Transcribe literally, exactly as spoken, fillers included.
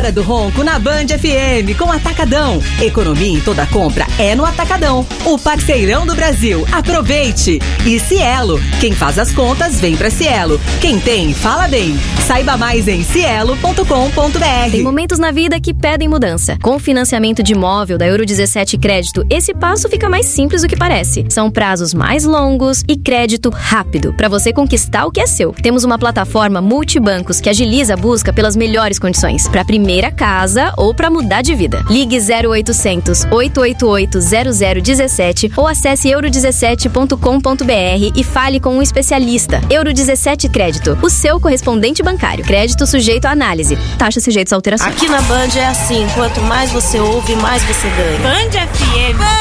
Hora do Ronco na Band F M com Atacadão. Economia em toda compra é no Atacadão. O parceirão do Brasil. Aproveite. E Cielo. Quem faz as contas vem pra Cielo. Quem tem, fala bem. Saiba mais em cielo ponto com ponto b r. Tem momentos na vida que pedem mudança. Com o financiamento de imóvel da Euro dezessete Crédito, esse passo fica mais simples do que parece. São prazos mais longos e crédito rápido para você conquistar o que é seu. Temos uma plataforma multibancos que agiliza a busca pelas melhores condições para a primeira casa ou para mudar de vida. Ligue zero oitocentos, oito oito oito, zero zero um sete ou acesse euro dezessete ponto com ponto b r e fale com um especialista. Euro dezessete Crédito, o seu correspondente bancário. Crédito sujeito à análise. Taxa sujeitos a alterações. Aqui na Band é assim, quanto mais você ouve, mais você ganha. Band F M.